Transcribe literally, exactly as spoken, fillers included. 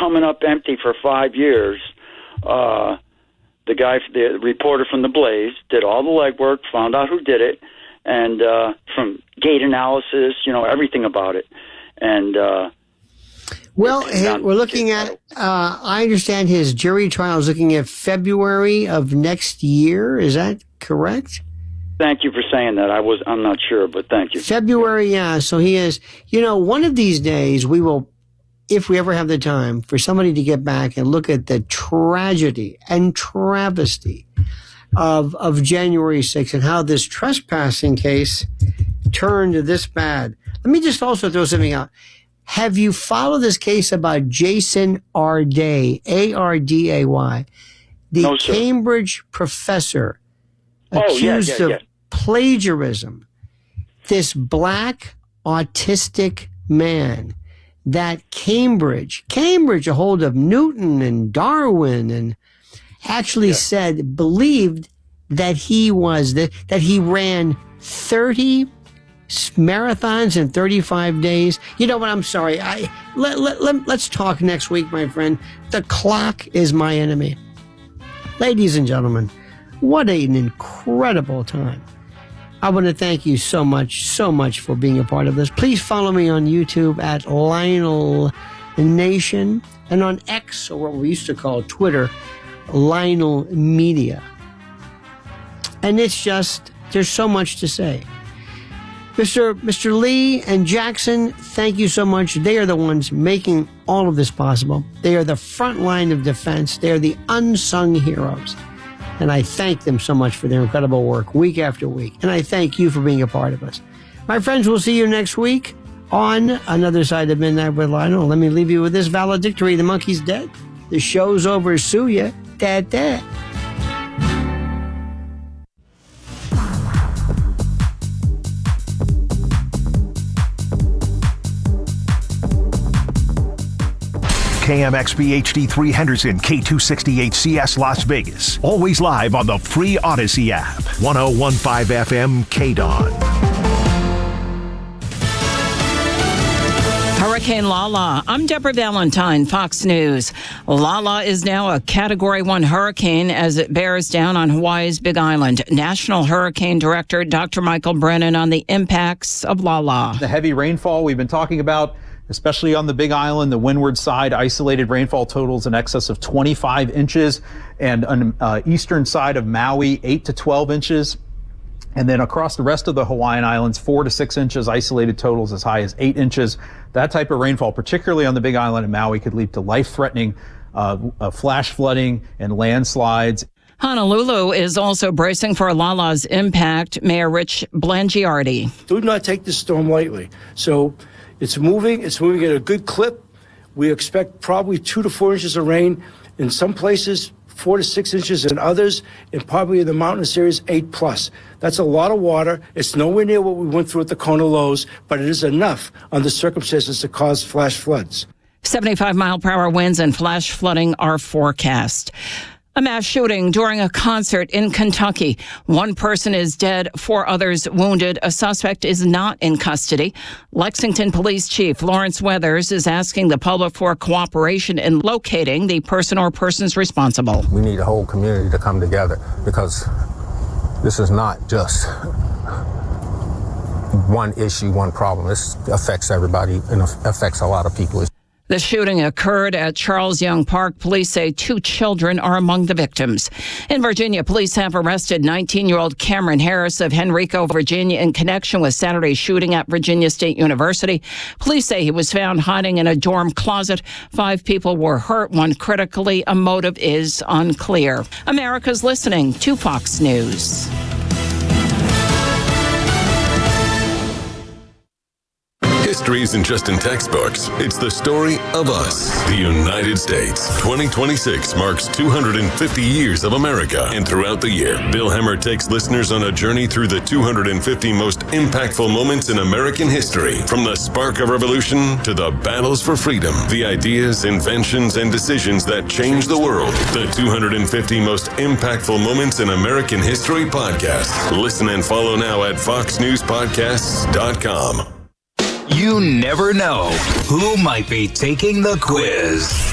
coming up empty for five years. Uh, the guy, the reporter from the Blaze, did all the legwork, found out who did it, and uh, from gate analysis, you know, everything about it. And uh, well, hey, we're looking at. Uh, I understand his jury trial is looking at February of next year. Is that correct? Thank you for saying that. I was, I'm not sure, but thank you. February, yeah. So he is, you know, one of these days we will, if we ever have the time, for somebody to get back and look at the tragedy and travesty of, of January sixth and how this trespassing case turned this bad. Let me just also throw something out. Have you followed this case about Jason Arday, A R D A Y, the no, sir. Cambridge professor accused oh, yeah, yeah, yeah. of plagiarism? This black autistic man that Cambridge, Cambridge, a hold of Newton and Darwin, and actually yeah. said, believed that he was, that, that he ran thirty marathons in thirty-five days. You know what? I'm sorry. I let, let, let, let's talk next week, my friend. The clock is my enemy. Ladies and gentlemen, what an incredible time. I want to thank you so much, so much for being a part of this. Please follow me on YouTube at Lionel Nation, and on X, or what we used to call Twitter, Lionel Media. And it's just, there's so much to say. Mister Mister Lee and Jackson, thank you so much. They are the ones making all of this possible. They are the front line of defense. They are the unsung heroes. And I thank them so much for their incredible work week after week. And I thank you for being a part of us. My friends, we'll see you next week on Another Side of Midnight with Lionel. Let me leave you with this valedictory. The monkey's dead. The show's over. Sue ya. Dad, dad. K M X B H D three Henderson, K two sixty-eight C S Las Vegas. Always live on the free Odyssey app. one oh one point five F M K D O N. Hurricane Lala. I'm Deborah Valentine, Fox News. Lala is now a Category one hurricane as it bears down on Hawaii's Big Island. National Hurricane Director Doctor Michael Brennan on the impacts of Lala. The heavy rainfall we've been talking about, especially on the Big Island, the windward side, isolated rainfall totals in excess of twenty-five inches, and on uh, eastern side of Maui, eight to twelve inches. And then across the rest of the Hawaiian Islands, four to six inches, isolated totals as high as eight inches. That type of rainfall, particularly on the Big Island and Maui, could lead to life-threatening uh, uh, flash flooding and landslides. Honolulu is also bracing for Lala's impact. Mayor Rich Blangiardi. Do not take this storm lightly. So it's moving. It's moving at a good clip. We expect probably two to four inches of rain in some places, four to six inches in others, and probably in the mountainous areas, eight plus. That's a lot of water. It's nowhere near what we went through at the Kona lows, but it is enough under circumstances to cause flash floods. seventy-five mile per hour winds and flash flooding are forecast. A mass shooting during a concert in Kentucky. One person is dead, four others wounded. A suspect is not in custody. Lexington Police Chief Lawrence Weathers is asking the public for cooperation in locating the person or persons responsible. We need a whole community to come together because this is not just one issue, one problem. This affects everybody and affects a lot of people. The shooting occurred at Charles Young Park. Police say two children are among the victims. In Virginia, police have arrested nineteen-year-old Cameron Harris of Henrico, Virginia, in connection with Saturday's shooting at Virginia State University. Police say he was found hiding in a dorm closet. Five people were hurt, one critically. A motive is unclear. America's listening to Fox News. History isn't just in textbooks. It's the story of us, the United States. twenty twenty-six marks two hundred fifty years of America. And throughout the year, Bill Hemmer takes listeners on a journey through the two hundred fifty most impactful moments in American history. From the spark of revolution to the battles for freedom, the ideas, inventions, and decisions that changed the world. The two hundred fifty most impactful moments in American history podcast. Listen and follow now at fox news podcasts dot com. You never know who might be taking the quiz.